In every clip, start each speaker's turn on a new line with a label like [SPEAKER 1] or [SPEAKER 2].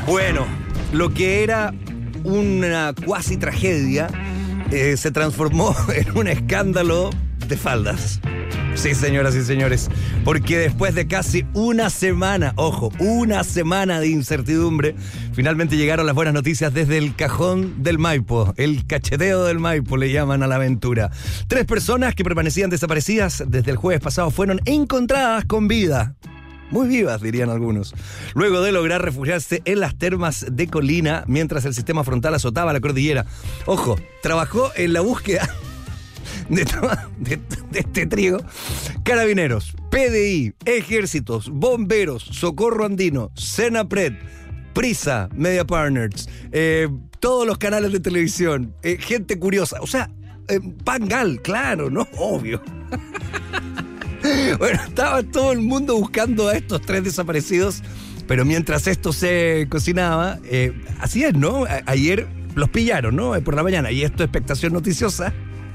[SPEAKER 1] Bueno, lo que era una cuasi tragedia se transformó en un escándalo de faldas. Sí, señoras y señores, porque después de casi una semana, ojo, una semana de incertidumbre, finalmente llegaron las buenas noticias desde el cajón del Maipo, el cacheteo del Maipo le llaman a la aventura. 3 personas que permanecían desaparecidas desde el jueves pasado fueron encontradas con vida. Muy vivas, dirían algunos. Luego de lograr refugiarse en las termas de Colina mientras el sistema frontal azotaba la cordillera. Ojo, trabajó en la búsqueda de este trío Carabineros, PDI, Ejércitos, Bomberos, Socorro Andino, Senapred, Prisa, Media Partners, todos los canales de televisión, gente curiosa, o sea, Pangal, claro, ¿no? Obvio. Bueno, estaba todo el mundo buscando a estos 3 desaparecidos, pero mientras esto se cocinaba, así es, ¿no? Ayer los pillaron, ¿no? Por la mañana, y esto es expectación noticiosa.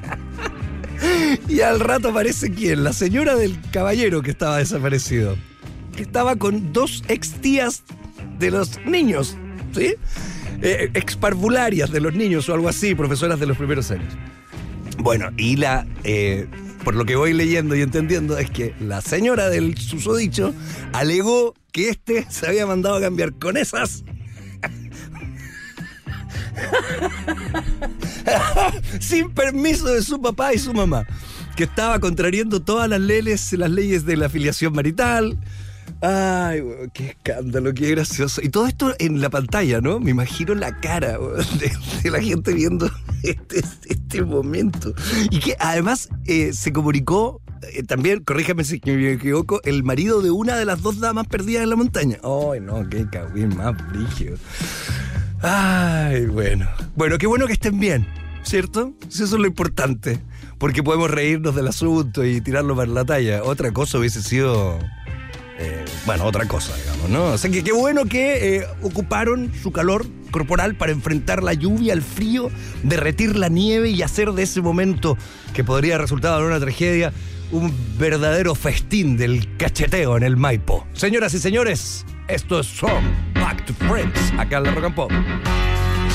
[SPEAKER 1] Y al rato aparece ¿quién? La señora del caballero que estaba desaparecido. Que estaba con 2 extías de los niños, ¿sí? Exparvularias de los niños o algo así, profesoras de los primeros años. Bueno, y por lo que voy leyendo y entendiendo es que la señora del susodicho alegó que se había mandado a cambiar con esas sin permiso de su papá y su mamá, que estaba contrariando todas las leyes de la afiliación marital. Ay, qué escándalo, qué gracioso. Y todo esto en la pantalla, ¿no? Me imagino la cara de la gente viendo este momento. Y que además se comunicó también, corríjame si me equivoco, el marido de una de las 2 damas perdidas en la montaña. Ay, no, qué cagüín más brígido. Ay, bueno. Bueno, qué bueno que estén bien, ¿cierto? Eso es lo importante, porque podemos reírnos del asunto y tirarlo para la talla. Otra cosa hubiese sido... otra cosa, digamos, ¿no? O sea, que qué bueno que ocuparon su calor corporal para enfrentar la lluvia, el frío, derretir la nieve y hacer de ese momento que podría resultar en una tragedia un verdadero festín del cacheteo en el Maipo. Señoras y señores, esto es From Back to Friends, acá en la Rock and Pop.